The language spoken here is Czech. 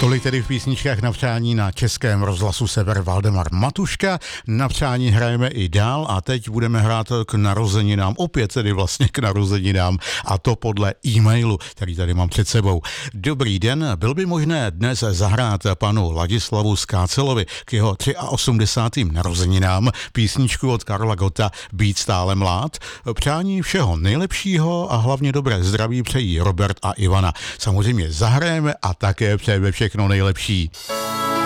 Tolik tedy v písničkách na přání na Českém rozhlasu Sever Valdemar Matuška. Na přání hrajeme i dál a teď budeme hrát k narozeninám, opět tedy vlastně k narozeninám, a to podle e-mailu, který tady mám před sebou. Dobrý den, byl by možné dnes zahrát panu Ladislavu Skácelovi k jeho 83. narozeninám písničku od Karla Gotta Být stále mlád. Přání všeho nejlepšího a hlavně dobré zdraví přejí Robert a Ivana. Samozřejmě zahrajeme a také přejeme všechno nejlepší.